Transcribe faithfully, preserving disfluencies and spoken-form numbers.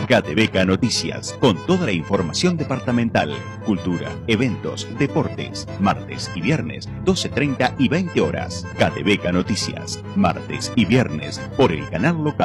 Catebeca Noticias, con toda la información departamental, cultura, eventos, deportes, martes y viernes, doce treinta y veinte horas. Catebeca Noticias, martes y viernes, por el canal local.